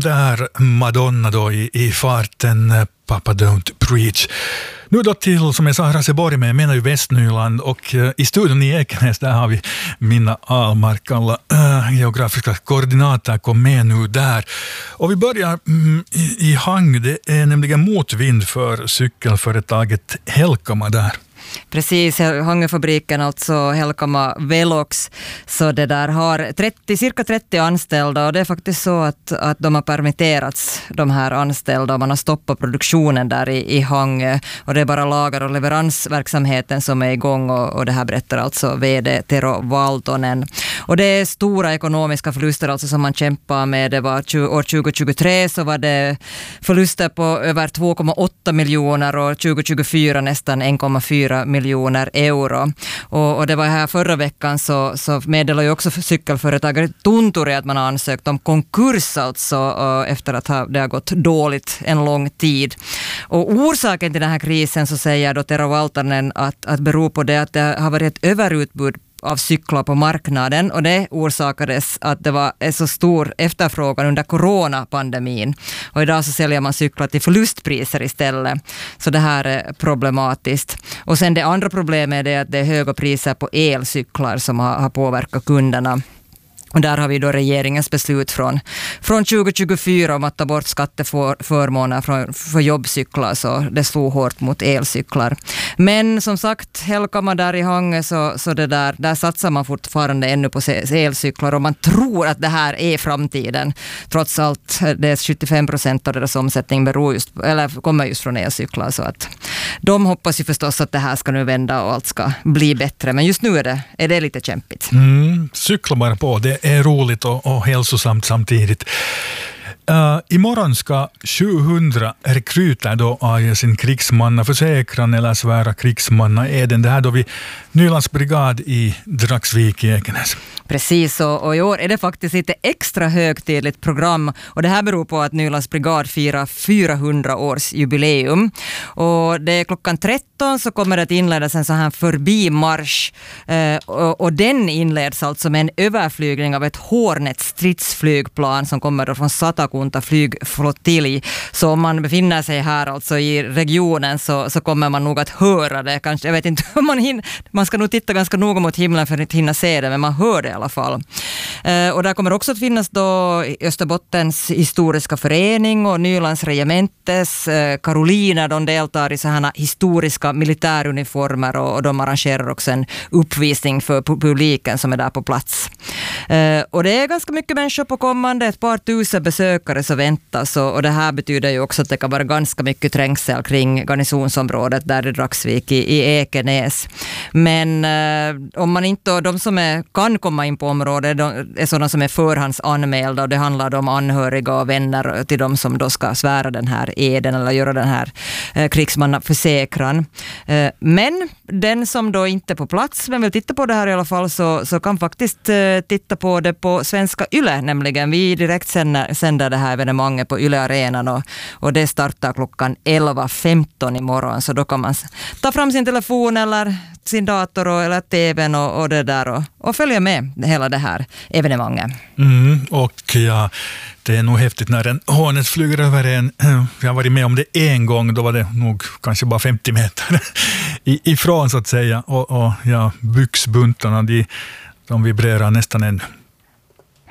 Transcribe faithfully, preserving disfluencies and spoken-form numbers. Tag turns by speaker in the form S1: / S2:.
S1: där Madonna då i, i farten, Papa Don't Preach. Nu då till, som jag sa, Raseborg, men jag menar ju Västnyland, och uh, i studion i Ekenäs där har vi Minna Ahlmark, alla uh, geografiska koordinater kom med nu där. Och vi börjar mm, i, i Hang, det är nämligen motvind för cykelföretaget Helkama där.
S2: Precis, Hangefabriken, alltså Helkama Velox, så det där har trettio, cirka trettio anställda, och det är faktiskt så att, att de har permitterats, de här anställda, och man har stoppat produktionen där i, i Hange, och det är bara lager- och leveransverksamheten som är igång, och, och det här berättar alltså vd Tero Valtonen. Och det är stora ekonomiska förluster alltså som man kämpar med. Det var år tjugo tjugotre så var det förluster på över två komma åtta miljoner och tjugo tjugofyra nästan en komma fyra miljoner euro. Och, och det var här förra veckan så, så meddelade ju också cykelföretaget Tunturi att man har ansökt om konkurs alltså efter att ha, det har gått dåligt en lång tid. Och orsaken till den här krisen, så säger då Tero Valtonen att, att beror på det att det har varit ett överutbud av cyklar på marknaden, och det orsakades att det var en så stor efterfrågan under coronapandemin, och idag så säljer man cyklar till förlustpriser istället, så det här är problematiskt. Och sen det andra problemet är det att det är höga priser på elcyklar som har, har påverkat kunderna. Och där har vi då regeringens beslut från, från tjugo tjugofyra om att ta bort skatteförmåner för, för jobbcyklar, så det slog hårt mot elcyklar. Men som sagt, Helkama där i Hange, så, så det där, där satsar man fortfarande ännu på elcyklar, och man tror att det här är framtiden. Trots allt, det är sjuttiofem procent av deras omsättning beror just, eller kommer just från elcyklar, så att de hoppas ju förstås att det här ska nu vända och allt ska bli bättre. Men just nu är det, är det lite kämpigt.
S1: Mm, cykla bara på, det är roligt och, och hälsosamt samtidigt. Uh, imorgon ska sjuhundra rekryter då avge sin krigsmannaförsäkran eller svära krigsmannaeden. Det här då vid Nylands brigad i Dragsvik i Ekenäs.
S2: Precis, och, och i år är det faktiskt lite extra högtidligt program, och det här beror på att Nylands brigad firar fyrahundra års jubileum. Och det är klockan tretton så kommer det att inledas en sån här förbimarsch, eh, och, och den inleds alltså med en överflygning av ett Hornet stridsflygplan som kommer då från Satakunta flygflottilj. Så om man befinner sig här alltså i regionen så, så kommer man nog att höra det. Kanske, jag vet inte om man hinner, man ska nog titta ganska noga mot himlen för att hinna se det, men man hör det i alla fall. Eh, och där kommer också att finnas då Österbottens historiska förening och Nylands regementes eh, Karolina, de deltar i så här historiska militäruniformer, och, och de arrangerar också en uppvisning för publiken som är där på plats. Eh, och det är ganska mycket människor på kommande, ett par tusen besökare så väntas, och, och det här betyder ju också att det kan vara ganska mycket trängsel kring garnisonsområdet där i Dragsvik i, i Ekenäs. Men eh, om man inte, de som är, kan komma in på området de är sådana som är förhandsanmälda, och det handlar om anhöriga och vänner till de som då ska svära den här eden eller göra den här eh, krigsmannaförsäkran. Eh, men den som då inte är på plats men vill titta på det här i alla fall, så, så kan faktiskt eh, titta på det på Svenska Yle, nämligen vi direkt sänder, sänder det här evenemanget på Yle Arenan, och, och det startar klockan elva femton imorgon, så då kan man ta fram sin telefon eller sin dator och, eller tvn och, och det där och, och följa med hela det här evenemanget.
S1: Mm, och ja, det är nog häftigt när en Hornet flyger över en. Jag har varit med om det en gång, då var det nog kanske bara femtio meter ifrån så att säga, och, och ja, byxbuntarna de, de vibrerar nästan en